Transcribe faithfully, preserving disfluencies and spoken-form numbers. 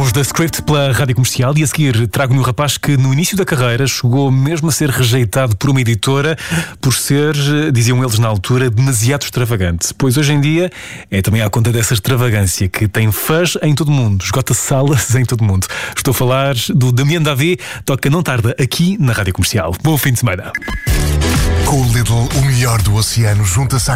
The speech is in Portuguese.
Os da Script pela Rádio Comercial, e a seguir trago-lhe um rapaz que no início da carreira chegou mesmo a ser rejeitado por uma editora por ser, diziam eles na altura, demasiado extravagante. Pois hoje em dia é também à conta dessa extravagância que tem fãs em todo o mundo, esgota salas em todo o mundo. Estou a falar do Damien Davé, toca não tarda aqui na Rádio Comercial. Bom fim de semana. Com o Lidl, o melhor do oceano junta-se à